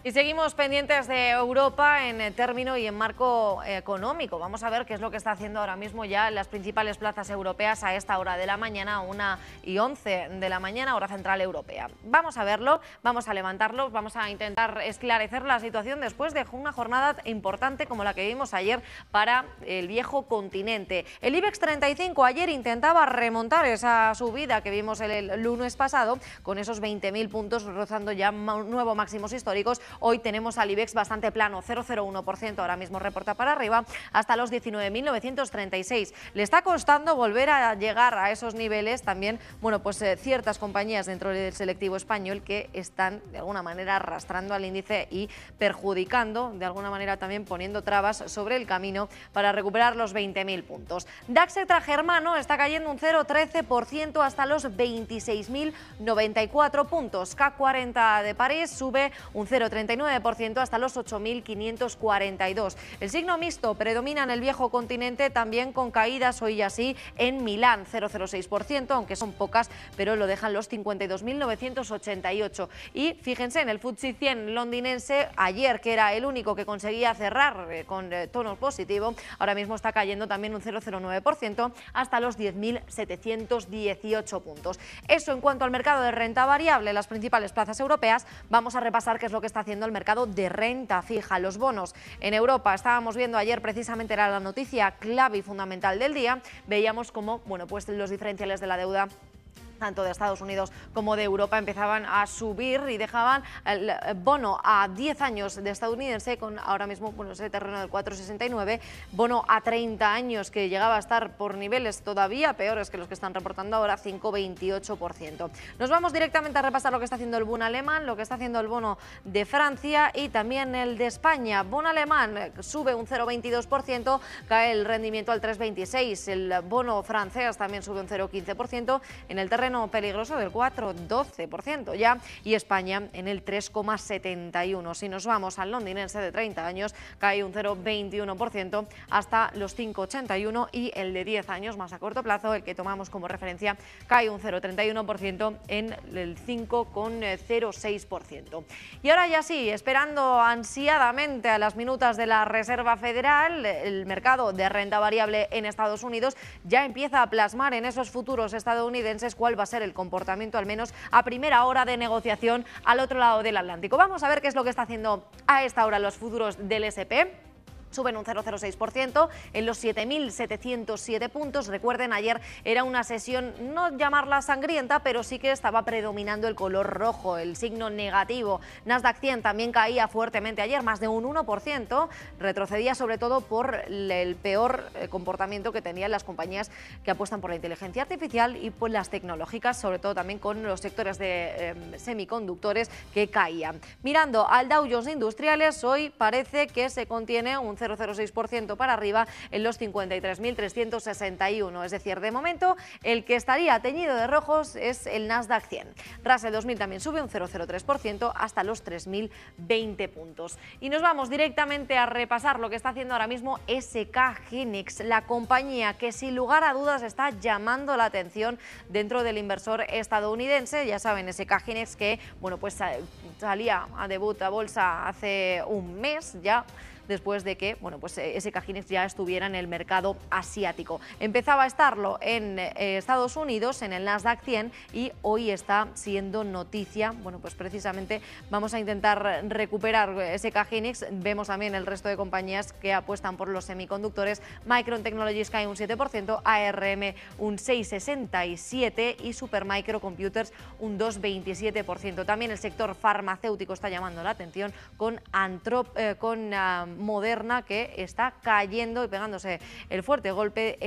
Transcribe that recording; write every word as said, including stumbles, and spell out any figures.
Y seguimos pendientes de Europa en término y en marco económico. Vamos a ver qué es lo que está haciendo ahora mismo ya en las principales plazas europeas a esta hora de la mañana, una y once de la mañana, hora central europea. Vamos a verlo, vamos a levantarlo, vamos a intentar esclarecer la situación después de una jornada importante como la que vimos ayer para el viejo continente. El IBEX treinta y cinco ayer intentaba remontar esa subida que vimos el, el lunes pasado con esos veinte mil puntos rozando ya nuevos máximos históricos. Hoy tenemos al IBEX bastante plano, cero coma cero uno por ciento ahora mismo reporta para arriba hasta los diecinueve mil novecientos treinta y seis. Le está costando volver a llegar a esos niveles también, bueno, pues eh, ciertas compañías dentro del selectivo español que están de alguna manera arrastrando al índice y perjudicando, de alguna manera también poniendo trabas sobre el camino para recuperar los veinte mil puntos. DAX extragermano está cayendo un cero coma trece por ciento hasta los veintiséis mil noventa y cuatro puntos. C A C cuarenta de París sube un cero coma treinta y nueve por ciento hasta los ocho mil quinientos cuarenta y dos. El signo mixto predomina en el viejo continente también con caídas hoy así en Milán, cero coma cero seis por ciento, aunque son pocas, pero lo dejan los cincuenta y dos mil novecientos ochenta y ocho. Y fíjense en el F T S E cien londinense, ayer que era el único que conseguía cerrar eh, con eh, tono positivo, ahora mismo está cayendo también un cero coma cero nueve por ciento hasta los diez mil setecientos dieciocho puntos. Eso en cuanto al mercado de renta variable en las principales plazas europeas. Vamos a repasar qué es lo que está haciendo el mercado de renta fija. Los bonos en Europa, estábamos viendo ayer, precisamente era la noticia clave y fundamental del día, veíamos cómo, bueno, pues los diferenciales de la deuda tanto de Estados Unidos como de Europa empezaban a subir y dejaban el bono a diez años de estadounidense con ahora mismo, bueno, ese terreno del cuatro coma sesenta y nueve, bono a treinta años que llegaba a estar por niveles todavía peores que los que están reportando ahora, cinco coma veintiocho por ciento. Nos vamos directamente a repasar lo que está haciendo el bono alemán, lo que está haciendo el bono de Francia y también el de España. Bono alemán sube un cero coma veintidós por ciento, cae el rendimiento al tres coma veintiséis, el bono francés también sube un cero coma quince por ciento, en el terreno peligroso del cuatro coma doce por ciento ya, y España en el tres coma setenta y uno por ciento. Si nos vamos al londinense de treinta años, cae un cero coma veintiuno por ciento hasta los cinco coma ochenta y uno por ciento, y el de diez años más a corto plazo, el que tomamos como referencia, cae un cero coma treinta y uno por ciento en el cinco coma cero seis por ciento. Y ahora ya sí, esperando ansiadamente a las minutas de la Reserva Federal, el mercado de renta variable en Estados Unidos ya empieza a plasmar en esos futuros estadounidenses cuál va a ser el comportamiento, al menos a primera hora de negociación al otro lado del Atlántico. Vamos a ver qué es lo que está haciendo a esta hora los futuros del ese and pe. Suben un cero coma cero seis por ciento en los siete mil setecientos siete puntos. Recuerden, ayer era una sesión, no llamarla sangrienta, pero sí que estaba predominando el color rojo, el signo negativo. Nasdaq cien también caía fuertemente ayer, más de un uno por ciento. Retrocedía sobre todo por el peor comportamiento que tenían las compañías que apuestan por la inteligencia artificial y por las tecnológicas, sobre todo también con los sectores de eh, semiconductores que caían. Mirando al Dow Jones Industriales, hoy parece que se contiene un cero coma cero seis por ciento para arriba en los cincuenta y tres mil trescientos sesenta y uno. Es decir, de momento el que estaría teñido de rojos es el Nasdaq cien. Russell dos mil también sube un cero coma cero tres por ciento hasta los tres mil veinte puntos. Y nos vamos directamente a repasar lo que está haciendo ahora mismo ese ka Hynix, la compañía que sin lugar a dudas está llamando la atención dentro del inversor estadounidense. Ya saben, ese ka Hynix que, bueno, pues salía a debut a bolsa hace un mes ya, después de que, bueno, pues ese ka Hynix ya estuviera en el mercado asiático. Empezaba a estarlo en eh, Estados Unidos, en el Nasdaq cien, y hoy está siendo noticia. Bueno, pues precisamente vamos a intentar recuperar ese ka Hynix. Vemos también el resto de compañías que apuestan por los semiconductores. Micron Technologies cae un siete por ciento, A R M un seis coma sesenta y siete por ciento y Supermicro Computers un dos coma veintisiete por ciento. También el sector farmacéutico está llamando la atención con, Antrop, eh, con uh, Moderna, que está cayendo y pegándose el fuerte golpe